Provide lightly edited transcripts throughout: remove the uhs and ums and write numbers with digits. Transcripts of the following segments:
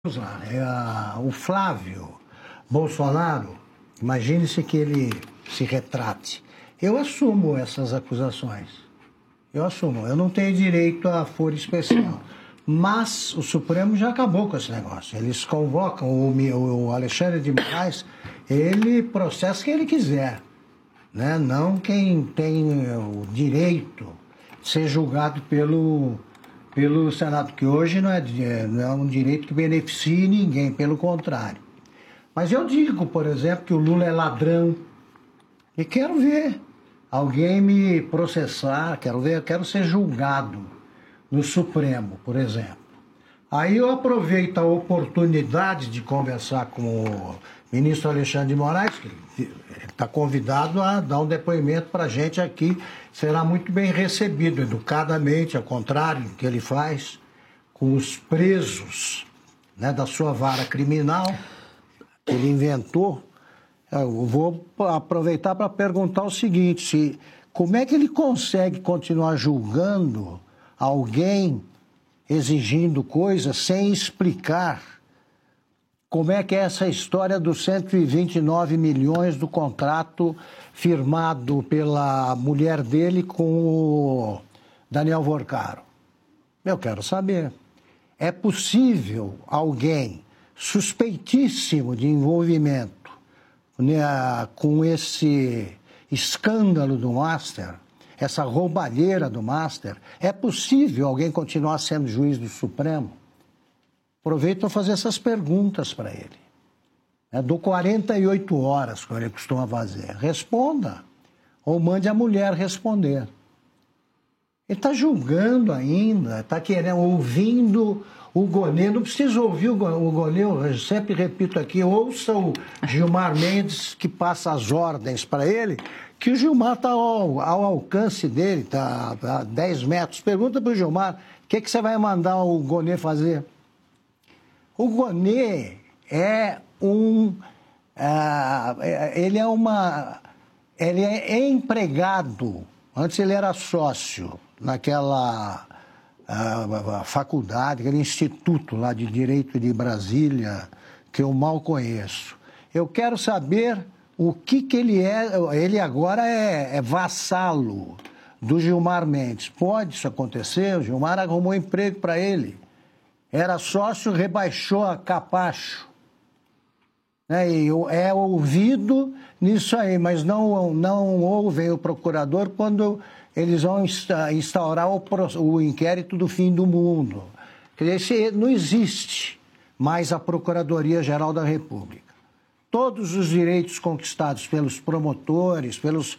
O Flávio Bolsonaro, imagine-se que ele se retrate. Eu assumo essas acusações. Eu assumo. Eu não tenho direito a foro especial. Mas o Supremo já acabou com esse negócio. Eles convocam o Alexandre de Moraes, ele processa quem ele quiser, né? Não quem tem o direito de ser julgado pelo Senado, que hoje não é um direito que beneficie ninguém, pelo contrário. Mas eu digo, por exemplo, que o Lula é ladrão e quero ver alguém me processar, quero ser julgado no Supremo, por exemplo. Aí eu aproveito a oportunidade de conversar com o ministro Alexandre de Moraes, que está convidado a dar um depoimento para a gente aqui, será muito bem recebido, educadamente, ao contrário do que ele faz com os presos, né, da sua vara criminal, que ele inventou. Eu vou aproveitar para perguntar o seguinte, como é que ele consegue continuar julgando alguém exigindo coisas sem explicar como é que é essa história dos 129 milhões do contrato firmado pela mulher dele com o Daniel Vorcaro? Eu quero saber. É possível alguém suspeitíssimo de envolvimento, né, com esse escândalo do Master, essa roubalheira do Master, é possível alguém continuar sendo juiz do Supremo? Aproveito para fazer essas perguntas para ele. Dou 48 horas, como ele costuma fazer. Responda. Ou mande a mulher responder. Ele está julgando ainda, está querendo, ouvindo o Gonê. Não precisa ouvir o Gonê, eu sempre repito aqui, ouça o Gilmar Mendes, que passa as ordens para ele, que o Gilmar está ao alcance dele, está a 10 metros. Pergunta para o Gilmar, o que você vai mandar o Gonê fazer? O Gonê ele é empregado. Antes ele era sócio naquela faculdade, aquele instituto lá de Direito de Brasília, que eu mal conheço. Eu quero saber o que ele é. Ele agora é vassalo do Gilmar Mendes. Pode isso acontecer? O Gilmar arrumou emprego para ele. Era sócio, rebaixou a capacho. E é ouvido nisso aí, mas não ouvem o procurador quando eles vão instaurar o inquérito do fim do mundo. Quer dizer, não existe mais a Procuradoria-Geral da República. Todos os direitos conquistados pelos promotores, pelos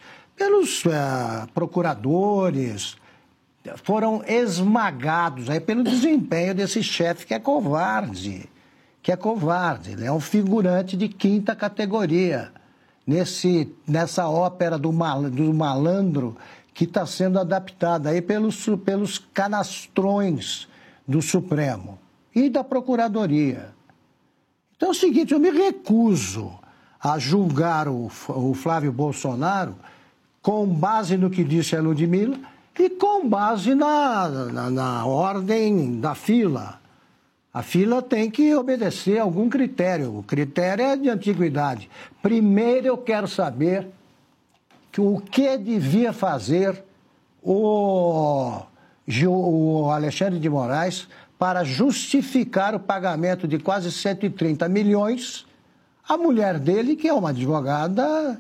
procuradores, foram esmagados aí pelo desempenho desse chefe que é covarde. Ele é um figurante de quinta categoria nessa ópera do malandro que está sendo adaptada aí pelos canastrões do Supremo e da Procuradoria. Então é o seguinte, eu me recuso a julgar o Flávio Bolsonaro com base no que disse a Ludmilla e com base na ordem da fila. A fila tem que obedecer a algum critério. O critério é de antiguidade. Primeiro eu quero saber o que devia fazer o Alexandre de Moraes para justificar o pagamento de quase 130 milhões à mulher dele, que é uma advogada,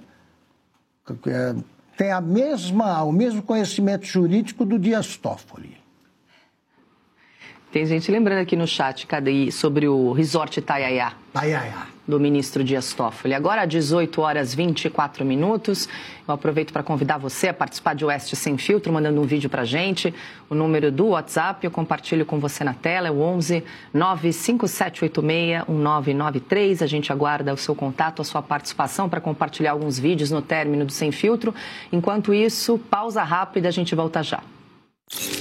tem o mesmo conhecimento jurídico do Dias Toffoli. Tem gente lembrando aqui no chat, sobre o Resort Itaiaia, do ministro Dias Toffoli. Agora, às 18 horas 24 minutos, eu aproveito para convidar você a participar de Oeste Sem Filtro, mandando um vídeo para a gente. O número do WhatsApp eu compartilho com você na tela, é o 11 95786 1993. A gente aguarda o seu contato, a sua participação para compartilhar alguns vídeos no término do Sem Filtro. Enquanto isso, pausa rápida, a gente volta já.